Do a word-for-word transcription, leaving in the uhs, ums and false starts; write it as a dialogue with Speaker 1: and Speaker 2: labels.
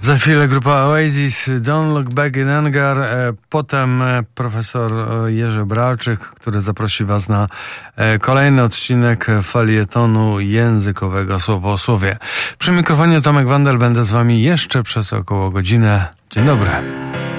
Speaker 1: Za chwilę grupa Oasis, Don't Look Back in Anger, potem profesor Jerzy Bralczyk, który zaprosi was na kolejny odcinek felietonu językowego Słowo o Słowie. Przy mikrofonie Tomek Wandel, będę z wami jeszcze przez około godzinę. Dzień dobry.